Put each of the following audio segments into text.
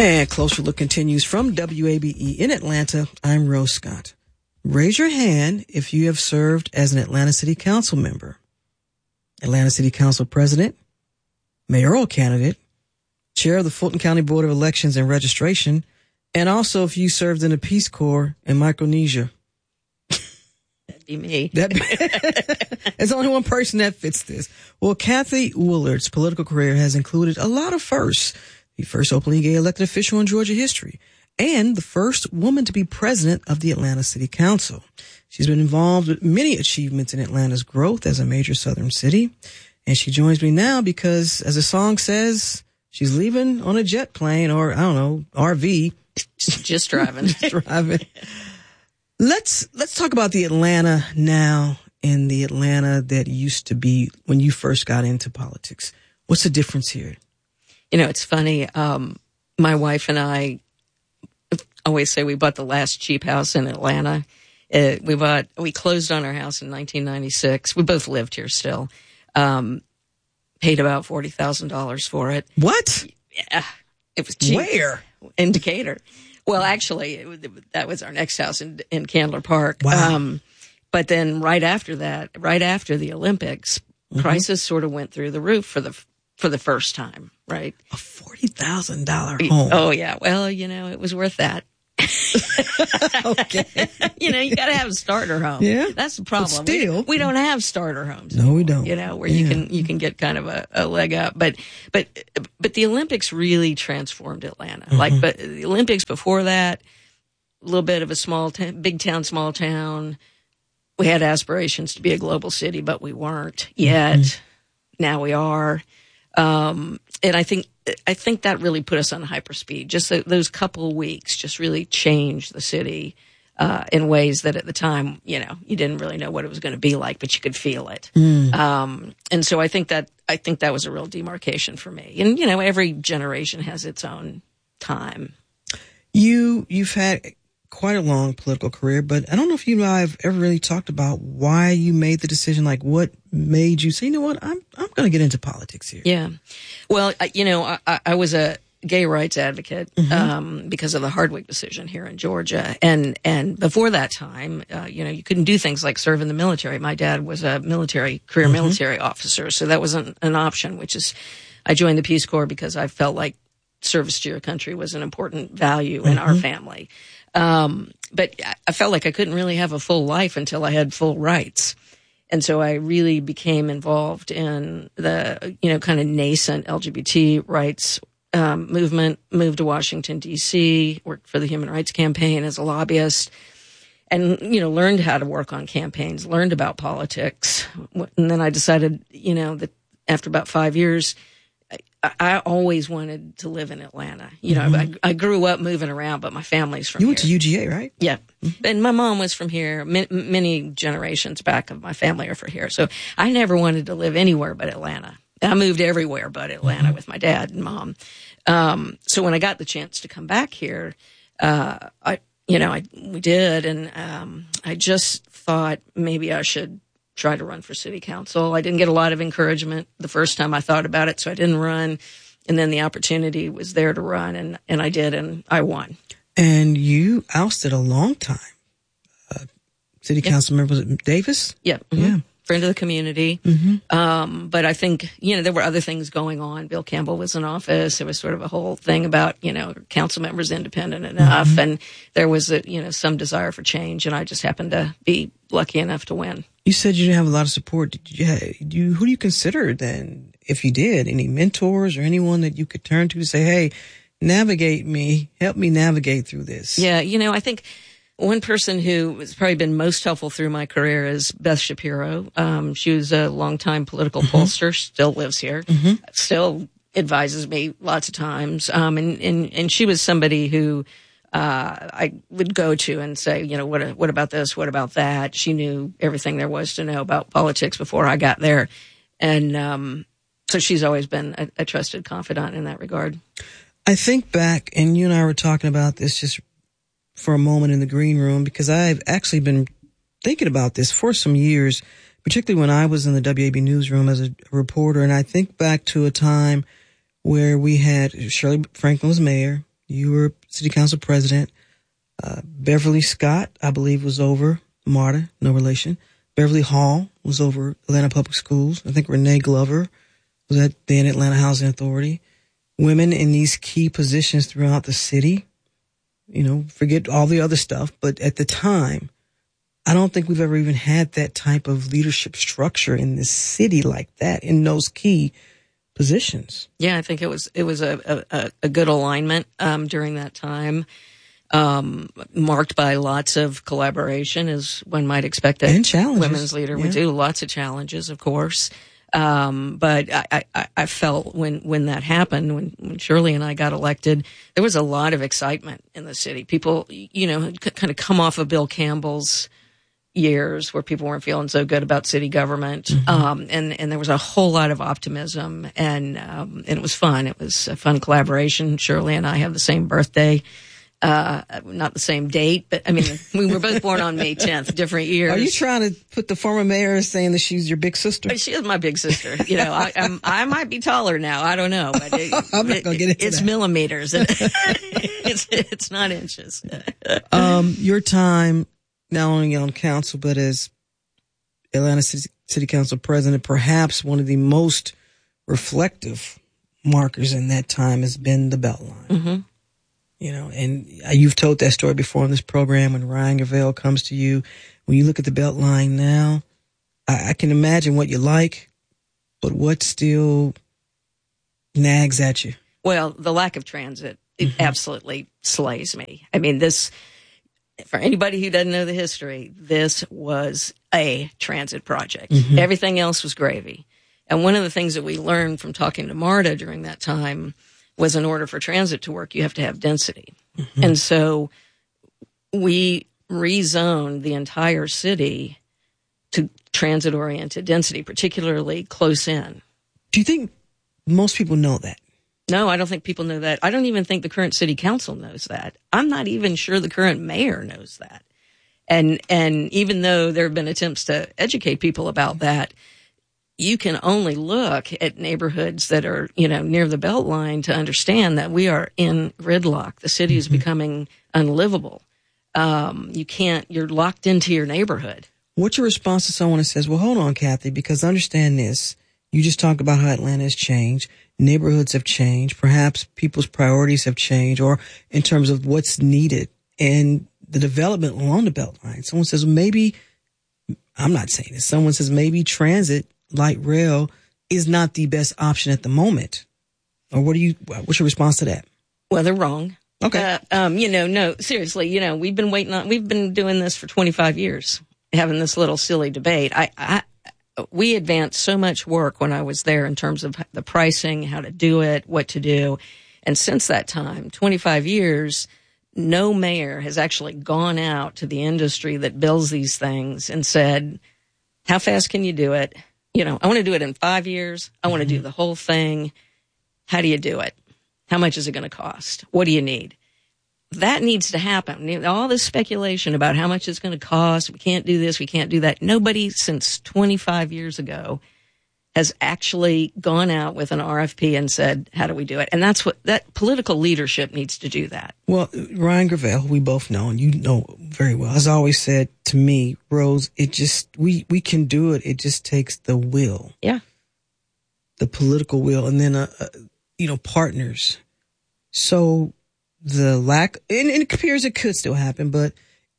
And Closer Look continues from WABE in Atlanta. I'm Rose Scott. Raise your hand if you have served as an Atlanta City Council member, Atlanta City Council President, mayoral candidate, chair of the Fulton County Board of Elections and Registration, and also if you served in the Peace Corps in Micronesia. That'd be me. There's only one person that fits this. Well, Kathy Willard's political career has included a lot of firsts. The first openly gay elected official in Georgia history, and the first woman to be president of the Atlanta City Council. She's been involved with many achievements in Atlanta's growth as a major southern city. And she joins me now because, as the song says, she's leaving on a jet plane or, I don't know, RV. Just driving. Let's talk about the Atlanta now and the Atlanta that used to be when you first got into politics. What's the difference here? You know, it's funny. My wife and I always say we bought the last cheap house in Atlanta. We closed on our house in 1996. We both lived here still. Paid about $40,000 for it. What? Yeah, it was cheap. Where? In Decatur. Well, actually, that was our next house in Candler Park. Wow. But then right after the Olympics, prices sort of went through the roof for the first time, right? A $40,000 home. Oh, yeah. Well, you know, it was worth that. Okay. You know, you got to have a starter home. Yeah. That's the problem. But still, we don't have starter homes. No, we don't. You know, where you can get kind of a leg up. But the Olympics really transformed Atlanta. But the Olympics before that, a little bit of a big town, small town. We had aspirations to be a global city, but we weren't yet. Now we are. And I think that really put us on hyperspeed. Just those couple of weeks just really changed the city in ways that at the time, you know, you didn't really know what it was going to be like, but you could feel it. And so I think that was a real demarcation for me. And you know, every generation has its own time. You've had quite a long political career, but I don't know if you and I have ever really talked about why you made the decision. Like, what made you say, you know what, I'm going to get into politics here? Yeah. Well, you know, I was a gay rights advocate because of the Hardwick decision here in Georgia. And before that time, you know, you couldn't do things like serve in the military. My dad was a career military officer, so that wasn't an option, which is I joined the Peace Corps because I felt like service to your country was an important value in our family. But I felt like I couldn't really have a full life until I had full rights. And so I really became involved in the, you know, kind of nascent LGBT rights movement, moved to Washington, D.C., worked for the Human Rights Campaign as a lobbyist, and, you know, learned how to work on campaigns, learned about politics. And then I decided, you know, that after about 5 years, I always wanted to live in Atlanta. You know, I grew up moving around, but my family's from here. You went to UGA, right? Yeah. And my mom was from here. Many generations back of my family are from here. So I never wanted to live anywhere but Atlanta. I moved everywhere but Atlanta with my dad and mom. So when I got the chance to come back here, we did. And I just thought maybe I should try to run for city council. I didn't get a lot of encouragement the first time I thought about it, so I didn't run. And then the opportunity was there to run, and I did, and I won. And you ousted a long time city council member, was it Davis? Yeah. Yeah. Friend of the community. But I think, you know, there were other things going on. Bill Campbell was in office. There was sort of a whole thing about, you know, council members independent enough. And there was, some desire for change. And I just happened to be lucky enough to win. You said you didn't have a lot of support. Who do you consider then, if you did, any mentors or anyone that you could turn to say, hey, help me navigate through this? Yeah. You know, I think one person who has probably been most helpful through my career is Beth Shapiro. She was a longtime political pollster, still lives here, still advises me lots of times. And she was somebody who I would go to and say, you know, what about this? What about that? She knew everything there was to know about politics before I got there. And so she's always been a trusted confidant in that regard. I think back, and you and I were talking about this just for a moment in the green room, because I've actually been thinking about this for some years, particularly when I was in the WAB newsroom as a reporter. And I think back to a time where we had Shirley Franklin was mayor. You were city council president. Beverly Scott, I believe, was over MARTA, no relation. Beverly Hall was over Atlanta Public Schools. I think Renee Glover was at then Atlanta Housing Authority. Women in these key positions throughout the city, forget all the other stuff. But at the time, I don't think we've ever even had that type of leadership structure in this city like that in those key positions. Yeah, I think it was a good alignment during that time, marked by lots of collaboration, as one might expect that and challenges. Women's leader would do. Lots of challenges, of course. But I felt when that happened, when Shirley and I got elected, there was a lot of excitement in the city. People, had kind of come off of Bill Campbell's years where people weren't feeling so good about city government. Mm-hmm. And there was a whole lot of optimism and it was fun. It was a fun collaboration. Shirley and I have the same birthday. Not the same date, but I mean, we were both born on May 10th, different years. Are you trying to put the former mayor as saying that she's your big sister? She is my big sister. I might be taller now. I don't know. But I'm not going to get into it's that. Millimeters. It's not inches. Your time, not only on council, but as Atlanta City Council president, perhaps one of the most reflective markers in that time has been the Beltline. Mm-hmm. And you've told that story before on this program when Ryan Gravel comes to you. When you look at the Beltline now, I can imagine what you like, but what still nags at you? Well, the lack of transit, it absolutely slays me. I mean, for anybody who doesn't know the history, this was a transit project. Mm-hmm. Everything else was gravy. And one of the things that we learned from talking to MARTA during that time was in order for transit to work, you have to have density. Mm-hmm. And so we rezoned the entire city to transit-oriented density, particularly close in. Do you think most people know that? No, I don't think people know that. I don't even think the current city council knows that. I'm not even sure the current mayor knows that. And even though there have been attempts to educate people about that, you can only look at neighborhoods that are, near the Beltline to understand that we are in gridlock. The city is becoming unlivable. You're locked into your neighborhood. What's your response to someone that says, well, hold on, Kathy, because understand this. You just talked about how Atlanta has changed. Neighborhoods have changed. Perhaps people's priorities have changed, or in terms of what's needed and the development along the Beltline. Someone says, maybe, I'm not saying this. Someone says maybe transit, light rail, is not the best option at the moment. Or what's your response to that? Well, they're wrong. Okay. No, seriously, we've been doing this for 25 years, having this little silly debate. We advanced so much work when I was there in terms of the pricing, how to do it, what to do. And since that time, 25 years, no mayor has actually gone out to the industry that builds these things and said, how fast can you do it? I want to do it in 5 years. I want to do the whole thing. How do you do it? How much is it going to cost? What do you need? That needs to happen. All this speculation about how much it's going to cost, we can't do this, we can't do that. Nobody since 25 years ago has actually gone out with an RFP and said, how do we do it? And that political leadership needs to do that. Well, Ryan Gravel, we both know, and you know very well, has always said to me, Rose, we can do it. It just takes the will. Yeah. The political will, and then, partners. So the lack, and it appears it could still happen, but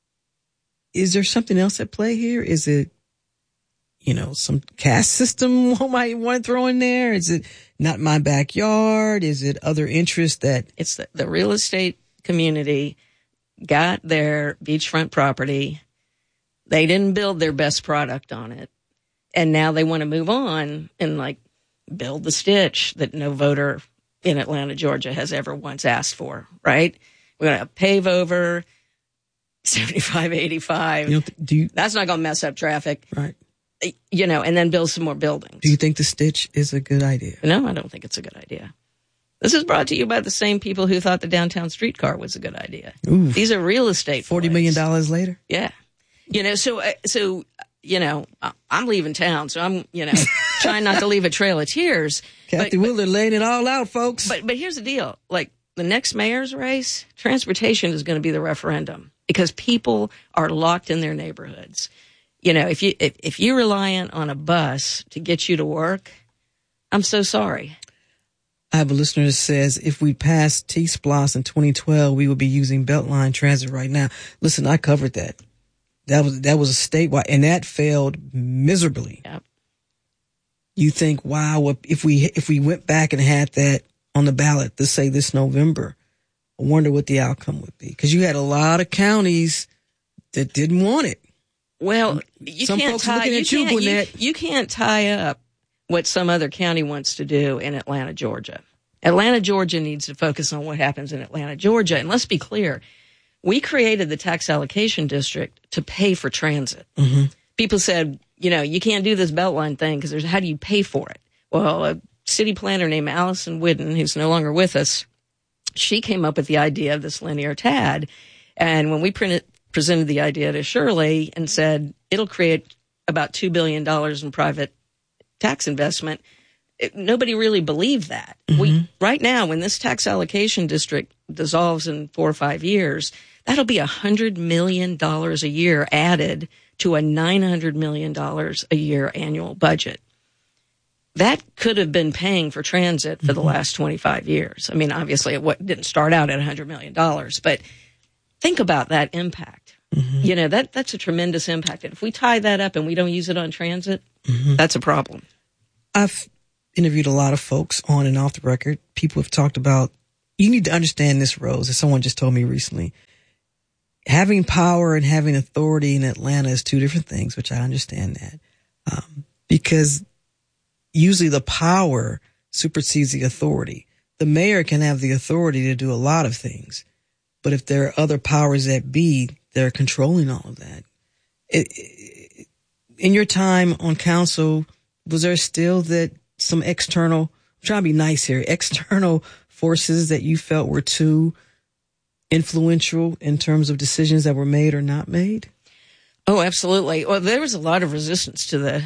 is there something else at play here? Is it, some caste system one might want to throw in there? Is it not my backyard? Is it other interests that? It's the real estate community got their beachfront property. They didn't build their best product on it. And now they want to move on and build the Stitch that no voter in Atlanta, Georgia has ever once asked for, right? We're going to pave over 75, 85. That's not going to mess up traffic. Right. And then build some more buildings. Do you think the Stitch is a good idea? No, I don't think it's a good idea. This is brought to you by the same people who thought the downtown streetcar was a good idea. Oof. These are real estate $40 million later? Yeah. I'm leaving town, so I'm, trying not to leave a trail of tears. Kathy Willard laying it all out, folks. But here's the deal. the next mayor's race, transportation is going to be the referendum because people are locked in their neighborhoods. You know, if you're reliant on a bus to get you to work, I'm so sorry. I have a listener that says if we passed T-Splosh in 2012, we would be using Beltline Transit right now. Listen, I covered that. That was a statewide, and that failed miserably. Yep. You think, wow, if we went back and had that on the ballot to say this November, I wonder what the outcome would be. Because you had a lot of counties that didn't want it. Well, you can't tie up what some other county wants to do in Atlanta, Georgia. Atlanta, Georgia needs to focus on what happens in Atlanta, Georgia. And let's be clear, we created the tax allocation district to pay for transit. Mm-hmm. People said, you know, you can't do this Beltline thing because how do you pay for it? Well, a city planner named Allison Whidden, who's no longer with us, she came up with the idea of this linear TAD. And when we presented the idea to Shirley and said it'll create about $2 billion in private tax investment, nobody really believed that. Mm-hmm. Right now, when this tax allocation district dissolves in 4 or 5 years, that'll be $100 million a year added to a $900 million a year annual budget. That could have been paying for transit for the last 25 years. I mean, obviously, it didn't start out at $100 million, but think about that impact. Mm-hmm. You know, that's a tremendous impact. And if we tie that up and we don't use it on transit, that's a problem. I've interviewed a lot of folks on and off the record. People have talked about, you need to understand this, Rose, as someone just told me recently. Having power and having authority in Atlanta is two different things, which I understand that. Because usually the power supersedes the authority. The mayor can have the authority to do a lot of things, but if there are other powers that be, they're controlling all of that. In your time on council, was there still some external, I'm trying to be nice here, external forces that you felt were too influential in terms of decisions that were made or not made? Oh, absolutely. Well, there was a lot of resistance to the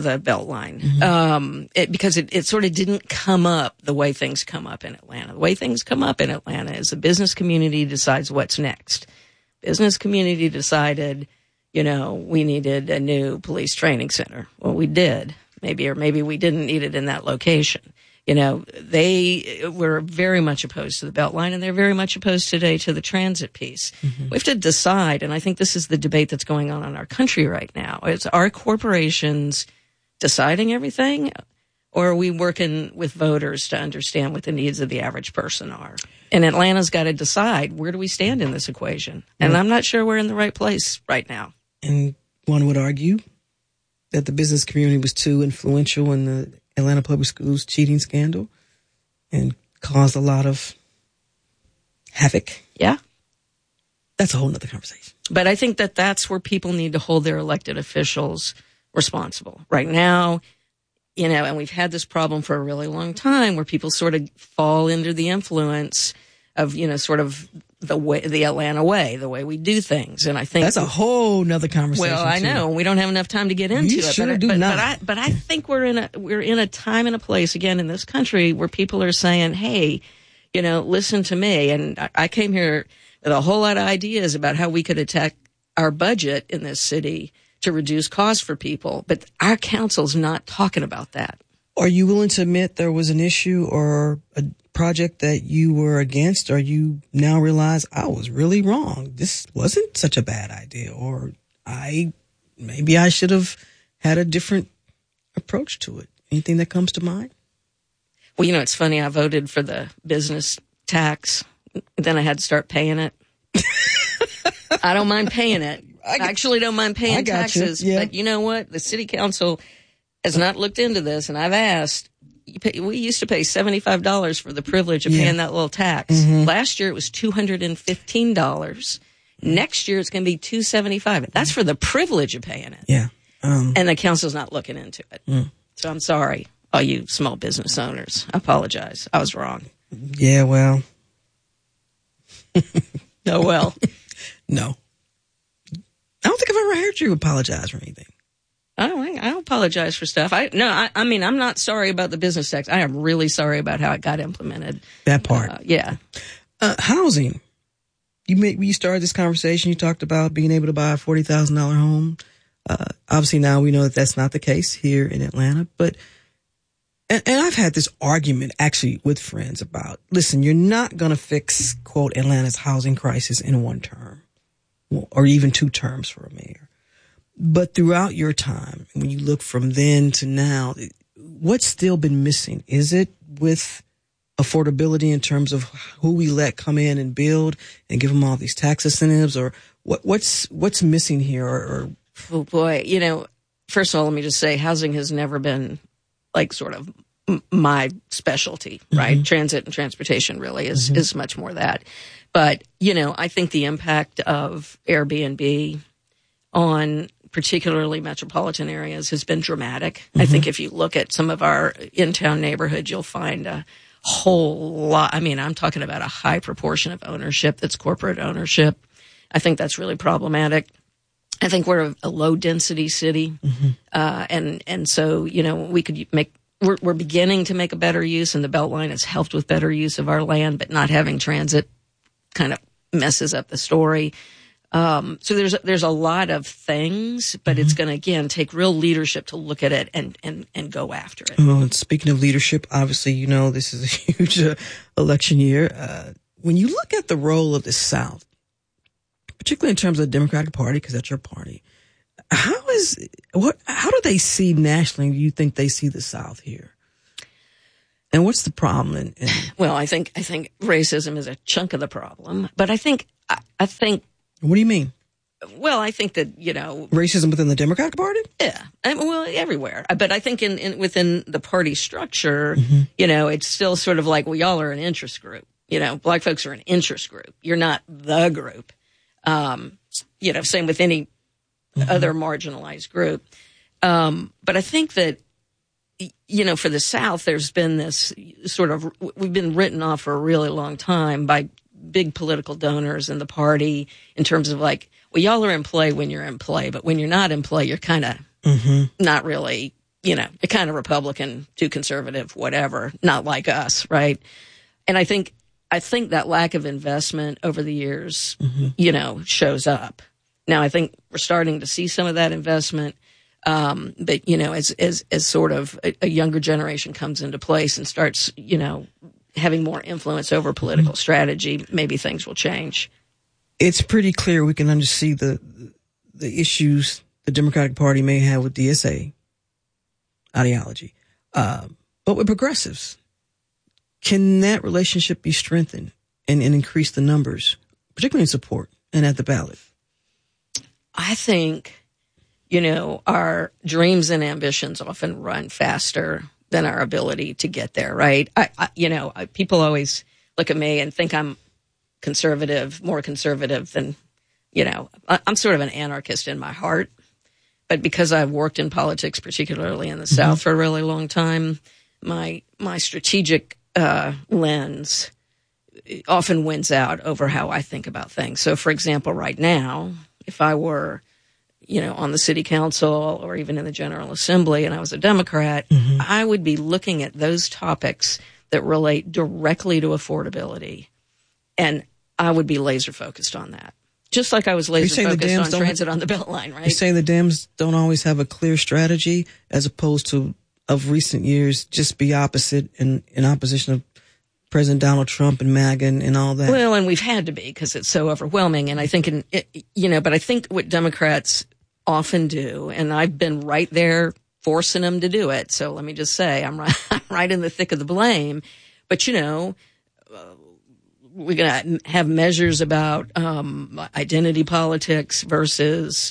Beltline, because it sort of didn't come up the way things come up in Atlanta. The way things come up in Atlanta is the business community decides what's next. Business community decided, you know, we needed a new police training center. Well, we did. Maybe we didn't need it in that location. You know, they were very much opposed to the Beltline, and they're very much opposed today to the transit piece. Mm-hmm. We have to decide, and I think this is the debate that's going on in our country right now. Is our corporations deciding everything, or are we working with voters to understand what the needs of the average person are? And Atlanta's got to decide, where do we stand in this equation? And I'm not sure we're in the right place right now. And one would argue that the business community was too influential in the Atlanta Public Schools cheating scandal and caused a lot of havoc. Yeah. That's a whole nother conversation. But I think that's where people need to hold their elected officials responsible. Right now, you know, and we've had this problem for a really long time where people sort of fall under the influence of, you know, sort of the Atlanta way, the way we do things. And I think that's a whole nother conversation. Well, I know we don't have enough time to get into it, but I think we're in a time and a place again in this country where people are saying, hey, you know, listen to me. And I came here with a whole lot of ideas about how we could attack our budget in this city to reduce costs for people. But our council's not talking about that. Are you willing to admit there was an issue or a project that you were against, or you now realize I was really wrong? This wasn't such a bad idea, or maybe I should have had a different approach to it. Anything that comes to mind? Well, you know, it's funny. I voted for the business tax. Then I had to start paying it. I don't mind paying it. I actually don't mind paying taxes. Yeah. But you know what? The city council has not looked into this, and I've asked. We used to pay $75 for the privilege of paying that little tax. Mm-hmm. Last year it was $215. Next year it's going to be $275. That's for the privilege of paying it. Yeah. And the council's not looking into it. So I'm sorry, all you small business owners. I apologize. I was wrong. Yeah, well. Oh, well. No. I don't think I've ever heard you apologize for anything. I apologize for stuff. I mean, I'm not sorry about the business tax. I am really sorry about how it got implemented. That part. Yeah. Housing. You started this conversation. You talked about being able to buy a $40,000 home. Obviously now we know that that's not the case here in Atlanta, but, and I've had this argument actually with friends about, listen, you're not going to fix, quote, Atlanta's housing crisis in one term or even 2 terms for a mayor. But throughout your time, when you look from then to now, what's still been missing? Is it with affordability in terms of who we let come in and build and give them all these tax incentives, or what's missing here? Or oh boy, first of all, let me just say, housing has never been like sort of my specialty, right? Transit and transportation really is much more that. But, I think the impact of Airbnb on particularly metropolitan areas has been dramatic. I think if you look at some of our in-town neighborhoods, you'll find a whole lot. I mean, I'm talking about a high proportion of ownership that's corporate ownership. I think that's really problematic. I think we're a low density city. And so, we could we're beginning to make a better use, and the Beltline has helped with better use of our land, but not having transit kind of messes up the story. So there's a lot of things, but it's going to, again, take real leadership to look at it and go after it. Well, and speaking of leadership, obviously, this is a huge election year. When you look at the role of the South, particularly in terms of the Democratic Party, because that's your party, how do they see nationally? Do you think they see the South here? And what's the problem? Well, I think racism is a chunk of the problem, but I think. What do you mean? Well, I think that, racism within the Democratic Party? Yeah. Well, everywhere. But I think within the party structure, it's still sort of like, well, y'all are an interest group. Black folks are an interest group. You're not the group. Same with any other marginalized group. But I think that, for the South, there's been this sort of, we've been written off for a really long time by big political donors in the party in terms of like, well, y'all are in play when you're in play, but when you're not in play, you're kind of not really, you're kind of Republican, too conservative, whatever, not like us, right? And I think that lack of investment over the years, shows up. Now, I think we're starting to see some of that investment. But, as sort of a younger generation comes into place and starts, having more influence over political strategy, maybe things will change. It's pretty clear we can see the issues the Democratic Party may have with DSA ideology. But with progressives, can that relationship be strengthened and increase the numbers, particularly in support and at the ballot? I think, our dreams and ambitions often run faster than our ability to get there, right? People always look at me and think I'm conservative, more conservative than, I'm sort of an anarchist in my heart. But because I've worked in politics, particularly in the South, for a really long time, my strategic lens often wins out over how I think about things. So, for example, right now, if I were on the city council or even in the General Assembly and I was a Democrat, I would be looking at those topics that relate directly to affordability. And I would be laser focused on that. Just like I was laser focused on transit on the Beltline, right? You're saying the Dems don't always have a clear strategy as opposed to, of recent years, just be opposite and in opposition of President Donald Trump and MAGA and all that? Well, and we've had to be because it's so overwhelming. And I think, but I think what Democrats often do, and I've been right there forcing them to do it. So let me just say, I'm right in the thick of the blame. But, we're going to have measures about identity politics versus,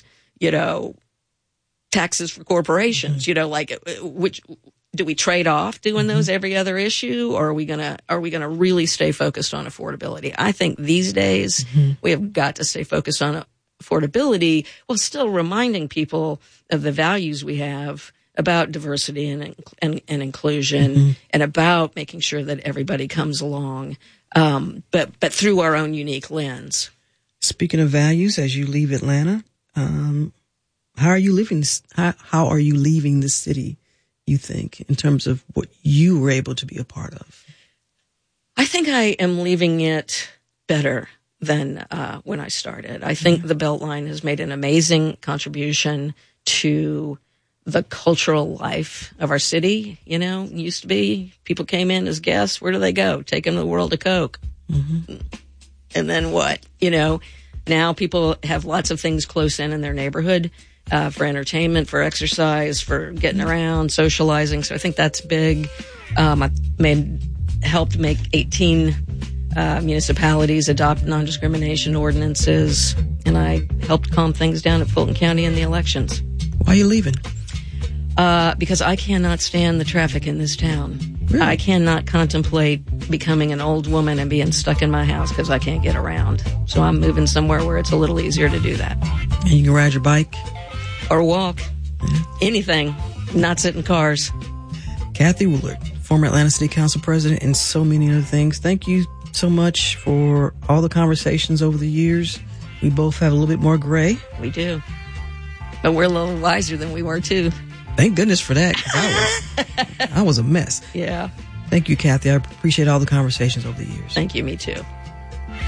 taxes for corporations. Which do we trade off doing those every other issue, or are we gonna really stay focused on affordability? I think these days we have got to stay focused on affordability while still reminding people of the values we have about diversity and inclusion and about making sure that everybody comes along, but through our own unique lens. Speaking of values, as you leave Atlanta, How are you leaving this? How are you leaving the city, you think, in terms of what you were able to be a part of? I think I am leaving it better than when I started. I think the Beltline has made an amazing contribution to the cultural life of our city. You know, it used to be people came in as guests. Where do they go? Take them to the World of Coke. Mm-hmm. And then what? You know, now people have lots of things close in their neighborhood for entertainment, for exercise, for getting around, socializing. So I think that's big. I helped make 18 municipalities adopt non-discrimination ordinances, and I helped calm things down at Fulton County in the elections. Why are you leaving? Because I cannot stand the traffic in this town. Really? I cannot contemplate becoming an old woman and being stuck in my house because I can't get around. So I'm moving somewhere where it's a little easier to do that. And you can ride your bike? Or walk. Anything. Not sit in cars. Kathy Woolard, former Atlanta City Council president, and so many other things. Thank you so much for all the conversations over the years. We both have a little bit more gray. We do. But we're a little wiser than we were, too. Thank goodness for that, because I was a mess. Yeah. Thank you, Kathy. I appreciate all the conversations over the years. Thank you. Me too.